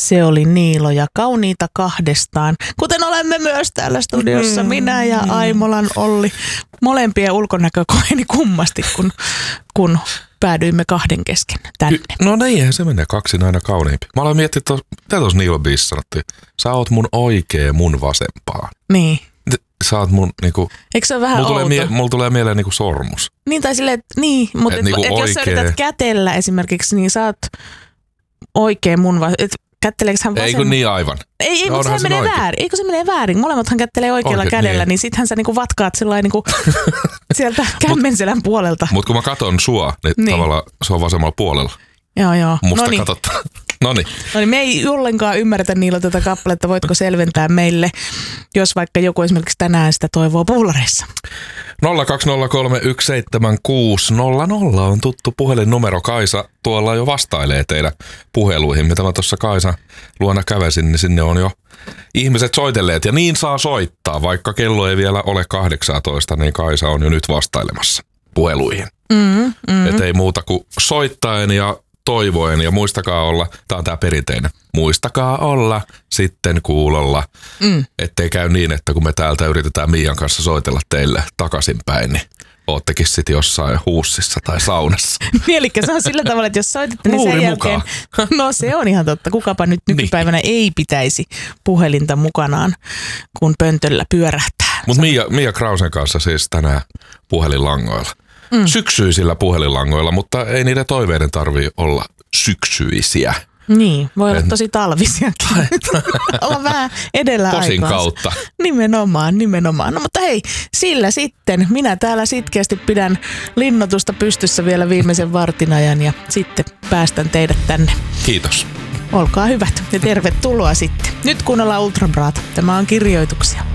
Se oli Niilo ja kauniita kahdestaan. Kuten olemme myös täällä studiossa, minä ja Aimolan Olli. Molempien ulkonäkökoeni kummasti, kun päädyimme kahden kesken tänne. No eihän se menee, kaksin aina kauniimpi. Mä aloin miettiä, mitä tuossa Niilo biisissä sanottiin. Sä oot mun oikee mun vasempaa. Niin. Sä oot mun niinku... Eikö se ole vähän mulla tulee mieleen niinku sormus. Niin tai silleen, että niin, mutta niinku jos sä yrität kätellä esimerkiksi, niin sä oot oikein mun kätteleekö hän Ei kun niin aivan. Ei mutta se menee väärin. Eikö se menee väärin? Molemmathan kättelee oikealla kädellä, niin sittenhän sä niinku vatkaat sellainen niinku sieltä kämmenselän puolelta. Mutta kun mä katon sua, niin tavallaan se on vasemmalla puolella. Joo. Musta katsotaan. Noniin. Me ei ollenkaan ymmärretä Niilo tätä kappaletta. Voitko selventää meille, jos vaikka joku esimerkiksi tänään sitä toivoo puulareissa? 020317600 on tuttu puhelinnumero. Kaisa tuolla jo vastailee teidän puheluihin. Mitä mä tuossa Kaisa luona kävesin, niin sinne on jo ihmiset soitelleet. Ja niin saa soittaa, vaikka kello ei vielä ole 18, niin Kaisa on jo nyt vastailemassa puheluihin. Et ei muuta kuin soittaen ja toivoen ja muistakaa olla, tää on tää perinteinen, muistakaa olla sitten kuulolla, ettei käy niin, että kun me täältä yritetään Miian kanssa soitella teille takaisinpäin, niin oottekin sitten jossain huussissa tai saunassa. Elikkä se on sillä tavalla, että jos soititte, niin sen jälkeen, no se on ihan totta, kukapa nyt nykypäivänä ei pitäisi puhelinta mukanaan, kun pöntöllä pyörähtää. Mutta Mia Krausen kanssa siis tänään puhelinlangoilla. Syksyisillä puhelinlangoilla, mutta ei niiden toiveiden tarvitse olla syksyisiä. Niin, voi olla tosi talvisiakin. Olla vähän edellä aikaa. Tosin kautta. Nimenomaan. No mutta hei, sillä sitten. Minä täällä sitkeästi pidän linnoitusta pystyssä vielä viimeisen vartin ajan ja sitten päästän teidät tänne. Kiitos. Olkaa hyvät ja tervetuloa sitten. Nyt kuunnellaan Ultrabraata. Tämä on Kirjoituksia.